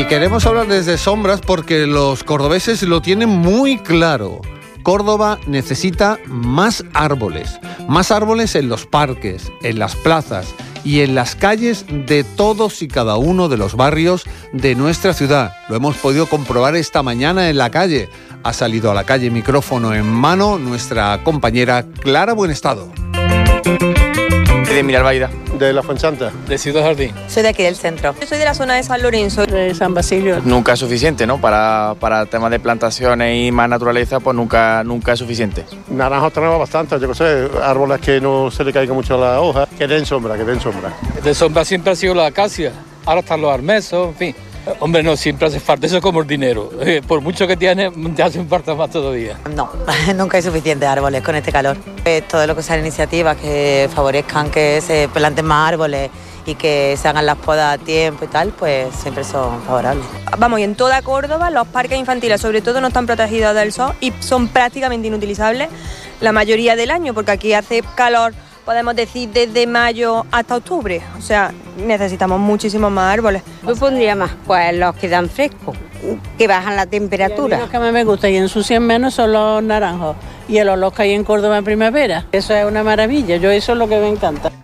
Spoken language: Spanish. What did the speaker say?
queremos hablar desde Sombras porque los cordobeses lo tienen muy claro. Córdoba necesita más árboles en los parques, en las plazas y en las calles de todos y cada uno de los barrios de nuestra ciudad. Lo hemos podido comprobar esta mañana en la calle. Ha salido a la calle micrófono en mano nuestra compañera Clara Buenestado. De Miralbaida. De La Fuensanta. De Ciudad Jardín. Soy de aquí del centro. Yo soy de la zona de San Lorenzo. De San Basilio. Nunca es suficiente, ¿no? Para temas de plantaciones y más naturaleza, pues nunca es suficiente. Naranjos tenemos bastante, yo qué sé, árboles que no se le caiga mucho la hoja, que den sombra, que den sombra. De sombra siempre ha sido la acacia, ahora están los armesos, en fin. Hombre, no, siempre hace falta, eso es como el dinero. Por mucho que tiene, te hacen falta más todavía. No, nunca hay suficientes árboles con este calor. Todo lo que sean iniciativas que favorezcan que se planten más árboles y que se hagan las podas a tiempo y tal, pues siempre son favorables. Vamos, y en toda Córdoba los parques infantiles sobre todo no están protegidos del sol y son prácticamente inutilizables la mayoría del año, porque aquí hace calor, podemos decir, desde mayo hasta octubre. O sea, necesitamos muchísimos más árboles. Yo pondría más, pues los que dan fresco, que bajan la temperatura. Los que más me gusta y ensucian menos son los naranjos y el olor que hay en Córdoba en primavera. Eso es una maravilla, yo eso es lo que me encanta.